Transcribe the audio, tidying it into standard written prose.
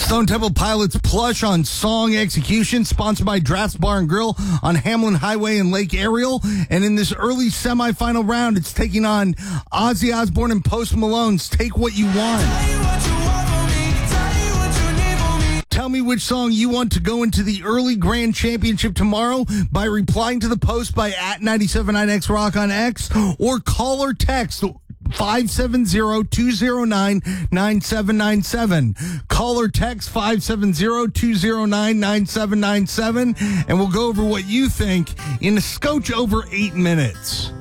Stone Temple Pilots plush on Song Execution, sponsored by Drafts Bar and Grill on Hamlin Highway and Lake Ariel. And in this early semifinal round, it's taking on Ozzy Osbourne and Post Malone's Take What You Want. Tell me which song you want to go into the early grand championship tomorrow by replying to the post by @979XRock on X, or call or text 570-209-9797. Call or text 570-209-9797, and we'll go over what you think in a scotch over 8 minutes.